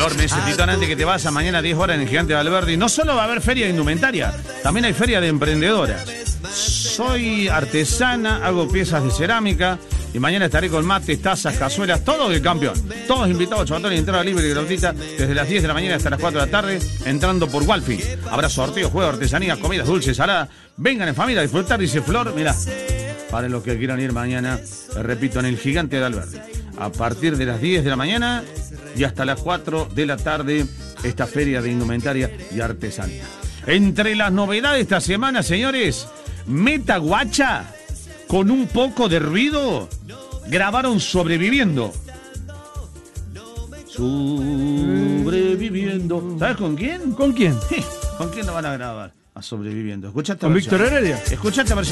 Flor, me dice Titón, antes que te vayas, mañana a 10 horas en el Gigante de Valverde. No solo va a haber feria de indumentaria, también hay feria de emprendedoras. Soy artesana, hago piezas de cerámica y mañana estaré con mates, tazas, cazuelas, todo del campeón. Todos invitados, Chobatón, y entrada libre y gratuita desde las 10 de la mañana hasta las 4 de la tarde, entrando por Walfing. Habrá sorteos, juegos, artesanías, comidas dulces, saladas. Vengan en familia a disfrutar, dice Flor. Mirá, para los que quieran ir mañana, repito, en el Gigante de Valverde. A partir de las 10 de la mañana y hasta las 4 de la tarde, esta feria de indumentaria y artesanía. Entre las novedades de esta semana, señores, Meta Guacha, con un poco de ruido, grabaron Sobreviviendo. Sobreviviendo. ¿Sabes con quién? ¿Con quién? ¿Con quién lo van a grabar? A Sobreviviendo. Escuchate. ¿Con Víctor Heredia? Escuchate a ver.